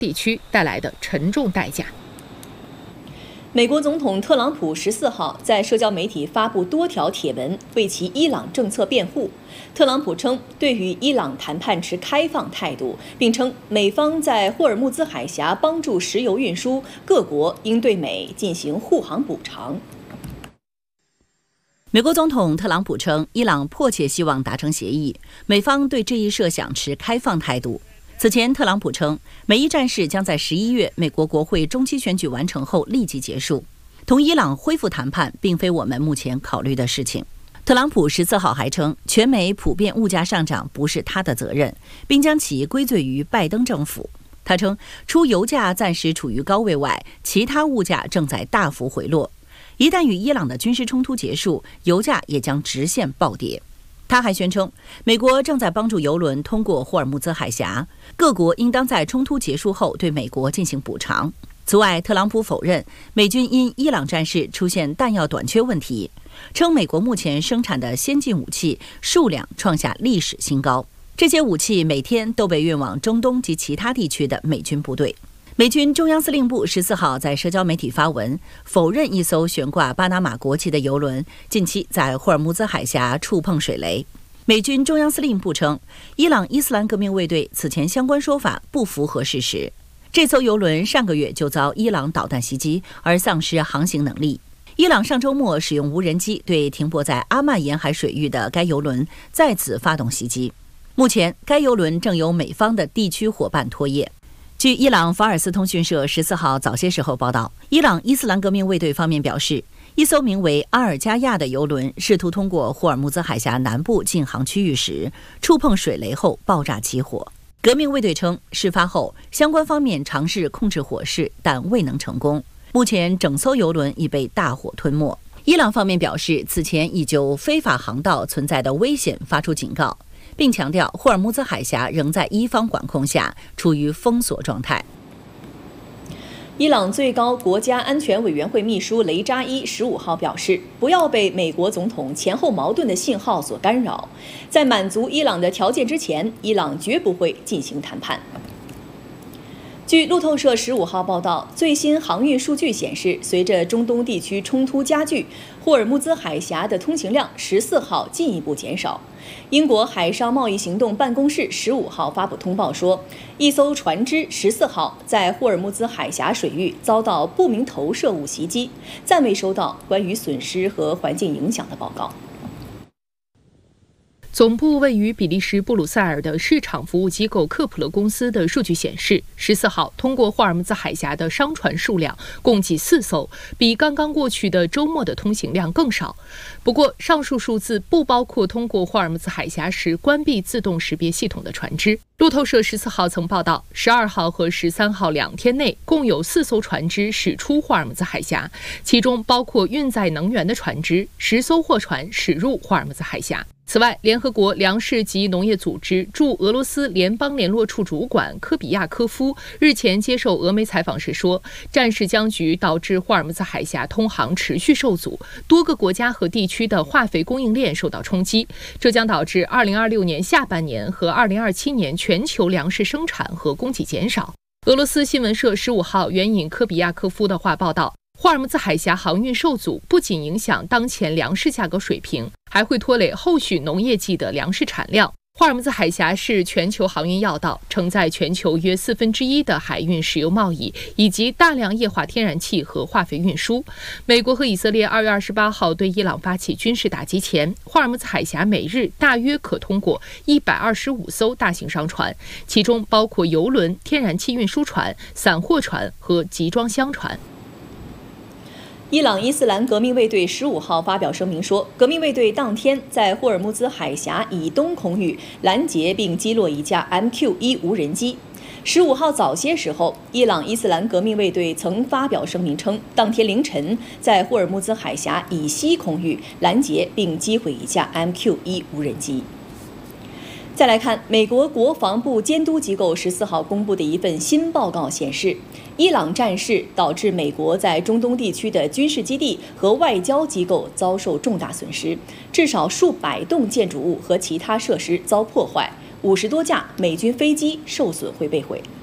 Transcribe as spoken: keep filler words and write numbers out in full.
地区带来的沉重代价。 美国总统特朗普十四号在社交媒体发布多条帖文，为其伊朗政策辩护。特朗普称，对与伊朗谈判持开放态度，并称美方在霍尔木兹海峡帮助石油运输，各国应对美进行护航补偿。 美国总统特朗普称，伊朗迫切希望达成协议，美方对这一设想持开放态度。此前，特朗普称，美伊战事将在十一月美国国会中期选举完成后立即结束。同伊朗恢复谈判并非我们目前考虑的事情。特朗普十四号还称，全美普遍物价上涨不是他的责任，并将其归罪于拜登政府。他称，除油价暂时处于高位外，其他物价正在大幅回落。一旦与伊朗的军事冲突结束，油价也将直线暴跌。他还宣称，美国正在帮助油轮通过霍尔木兹海峡，各国应当在冲突结束后对美国进行补偿。此外，特朗普否认美军因伊朗战事出现弹药短缺问题，称美国目前生产的先进武器数量创下历史新高，这些武器每天都被运往中东及其他地区的美军部队。美军中央司令部十四号在社交媒体发文，否认一艘悬挂巴拿马国旗的油轮近期在霍尔木兹海峡触碰水雷。美军中央司令部称，伊朗伊斯兰革命卫队此前相关说法不符合事实。这艘油轮上个月就遭伊朗导弹袭击而丧失航行能力。伊朗上周末使用无人机对停泊在阿曼沿海水域的该油轮再次发动袭击。目前，该油轮正由美方的地区伙伴拖曳。据伊朗法尔斯通讯社十四号早些时候报道，伊朗伊斯兰革命卫队方面表示，一艘名为阿尔加亚的油轮试图通过霍尔木兹海峡南部禁航区域时，触碰水雷后爆炸起火。革命卫队称，事发后相关方面尝试控制火势，但未能成功。目前，整艘油轮已被大火吞没。伊朗方面表示，此前已就非法航道存在的危险发出警告，并强调霍尔木兹海峡仍在伊方管控下，处于封锁状态。 伊朗最高国家安全委员会秘书雷扎伊十五号表示，不要被美国总统前后矛盾的信号所干扰，在满足伊朗的条件之前，伊朗绝不会进行谈判。据路透社十五号报道，最新航运数据显示，随着中东地区冲突加剧，霍尔木兹海峡的通行量十四号进一步减少。英国海上贸易行动办公室十五号发布通报说，一艘船只十四号在霍尔木兹海峡水域遭到不明投射物袭击，暂未收到关于损失和环境影响的报告。 总部位于比利时布鲁塞尔的市场服务机构科普勒公司的数据显示，十四号通过霍尔木兹海峡的商船数量共计四艘，比刚刚过去的周末的通行量更少。不过，上述数字不包括通过霍尔木兹海峡时关闭自动识别系统的船只。路透社十四号曾报道，十二号和十三号两天内共有四艘船只驶出霍尔木兹海峡，其中包括运载能源的船只，十艘货船驶入霍尔木兹海峡。此外，联合国粮食及农业组织驻俄罗斯联邦联络处主管科比亚科夫日前接受俄媒采访时说，战事僵局导致霍尔木兹海峡通航持续受阻，多个国家和地区的化肥供应链受到冲击，这将导致二零二六年下半年和二零二七年全球粮食生产和供给减少。俄罗斯新闻社十五号援引科比亚科夫的话报道，霍尔木兹海峡航运受阻不仅影响当前粮食价格水平，还会拖累后续农业季的粮食产量。霍尔木兹海峡是全球航运要道，承载全球约四分之一的海运石油贸易，以及大量液化天然气和化肥运输。美国和以色列二月二十八号对伊朗发起军事打击前，霍尔木兹海峡每日大约可通过一百二十五艘大型商船，其中包括油轮、天然气运输船、散货船和集装箱船。 伊朗伊斯兰革命卫队十五号发表声明说，革命卫队当天在霍尔木兹海峡以东空域拦截并击落一架 M Q 一 无人机。十五号早些时候，伊朗伊斯兰革命卫队曾发表声明称，当天凌晨在霍尔木兹海峡以西空域拦截并击毁一架 M Q 一 无人机。再来看，美国国防部监督机构十四号公布的一份新报告显示，伊朗战事导致美国在中东地区的军事基地和外交机构遭受重大损失，至少数百栋建筑物和其他设施遭破坏，五十多架美军飞机受损会被毁。